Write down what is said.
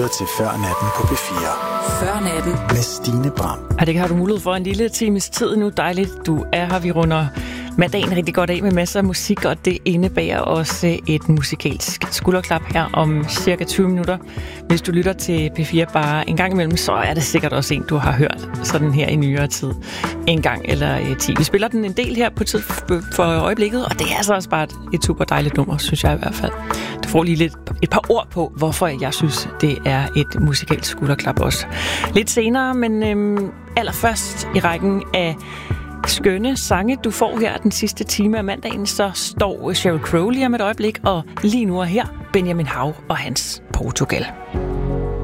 lytter til Før Natten på P4. Før Natten med Stine Bram. Og det har du mulighed for en lille times tid nu. Dejligt, du er her. Vi runder mandagen rigtig godt af med masser af musik, og det indebærer også et musikalsk skulderklap her om cirka 20 minutter. Hvis du lytter til P4 bare en gang imellem, så er det sikkert også en, du har hørt sådan her i nyere tid. En gang eller 10. Vi spiller den en del her på tid for øjeblikket, og det er altså også bare et super dejligt nummer, synes jeg i hvert fald. Du får lige et par ord på, hvorfor jeg synes, det er et musikalsk skulderklap også. Lidt senere, men allerførst i rækken af skønne sange, du får her den sidste time af mandagen, så står Sheryl Crow lige om et øjeblik, og lige nu er her Benjamin Hav og hans Portugal.